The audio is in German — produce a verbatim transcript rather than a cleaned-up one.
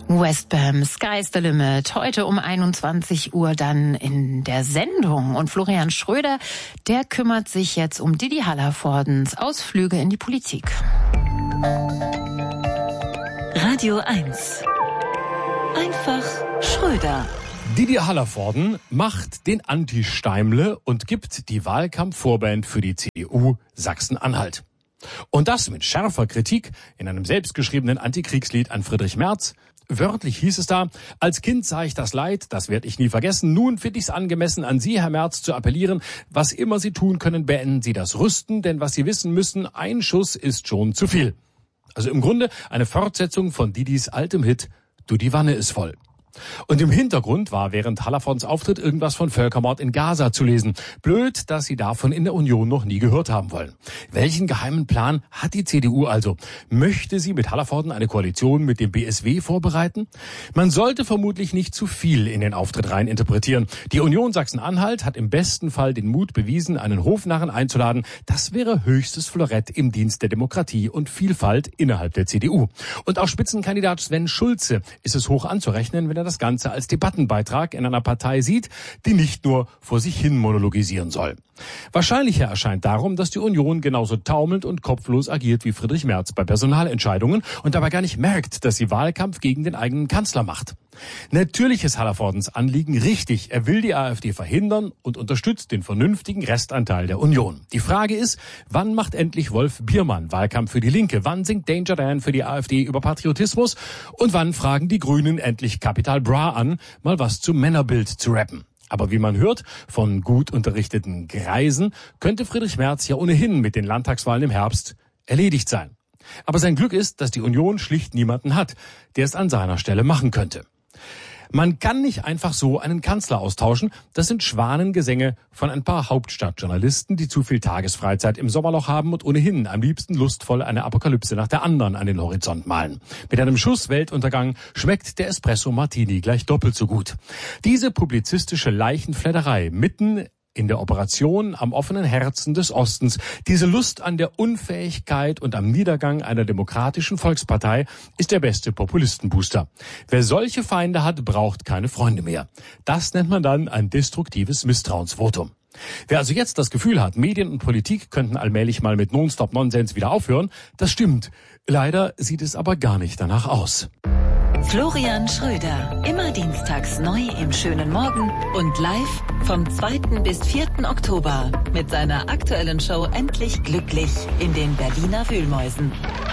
Westbam, Sky's the Limit. Heute um einundzwanzig Uhr dann in der Sendung. Und Florian Schröder, der kümmert sich jetzt um Didi Hallervordens Ausflüge in die Politik. Radio eins. Einfach Schröder. Didi Hallervorden macht den Anti-Steimle und gibt die Wahlkampfvorband für die C D U Sachsen-Anhalt. Und das mit scharfer Kritik in einem selbstgeschriebenen Antikriegslied an Friedrich Merz. Wörtlich hieß es da: Als Kind sah ich das Leid, das werde ich nie vergessen. Nun finde ich es angemessen, an Sie, Herr Merz, zu appellieren. Was immer Sie tun können, beenden Sie das Rüsten, denn was Sie wissen müssen, ein Schuss ist schon zu viel. Also im Grunde eine Fortsetzung von Didis altem Hit Du, die Wanne ist voll. Und im Hintergrund war während Hallervordens Auftritt irgendwas von Völkermord in Gaza zu lesen. Blöd, dass Sie davon in der Union noch nie gehört haben wollen. Welchen geheimen Plan hat die C D U also? Möchte sie mit Hallervorden eine Koalition mit dem B S W vorbereiten? Man sollte vermutlich nicht zu viel in den Auftritt rein interpretieren. Die Union Sachsen-Anhalt hat im besten Fall den Mut bewiesen, einen Hofnarren einzuladen. Das wäre höchstes Florett im Dienst der Demokratie und Vielfalt innerhalb der C D U. Und auch Spitzenkandidat Sven Schulze ist es hoch anzurechnen, wenn er das Ganze als Debattenbeitrag in einer Partei sieht, die nicht nur vor sich hin monologisieren soll. Wahrscheinlicher erscheint darum, dass die Union genauso taumelnd und kopflos agiert wie Friedrich Merz bei Personalentscheidungen und dabei gar nicht merkt, dass sie Wahlkampf gegen den eigenen Kanzler macht. Natürlich ist Hallervordens Anliegen richtig. Er will die AfD verhindern und unterstützt den vernünftigen Restanteil der Union. Die Frage ist, wann macht endlich Wolf Biermann Wahlkampf für die Linke? Wann singt Danger Dan für die AfD über Patriotismus? Und wann fragen die Grünen endlich Capital Bra an, mal was zum Männerbild zu rappen? Aber wie man hört von gut unterrichteten Greisen, könnte Friedrich Merz ja ohnehin mit den Landtagswahlen im Herbst erledigt sein. Aber sein Glück ist, dass die Union schlicht niemanden hat, der es an seiner Stelle machen könnte. Man kann nicht einfach so einen Kanzler austauschen. Das sind Schwanengesänge von ein paar Hauptstadtjournalisten, die zu viel Tagesfreizeit im Sommerloch haben und ohnehin am liebsten lustvoll eine Apokalypse nach der anderen an den Horizont malen. Mit einem Schuss Weltuntergang schmeckt der Espresso Martini gleich doppelt so gut. Diese publizistische Leichenfledderei mitten in der Operation am offenen Herzen des Ostens, diese Lust an der Unfähigkeit und am Niedergang einer demokratischen Volkspartei ist der beste Populistenbooster. Wer solche Feinde hat, braucht keine Freunde mehr. Das nennt man dann ein destruktives Misstrauensvotum. Wer also jetzt das Gefühl hat, Medien und Politik könnten allmählich mal mit Nonstop-Nonsens wieder aufhören, das stimmt. Leider sieht es aber gar nicht danach aus. Florian Schröder, immer dienstags neu im schönen Morgen und live vom zweiten bis vierten Oktober mit seiner aktuellen Show Endlich Glücklich in den Berliner Wühlmäusen.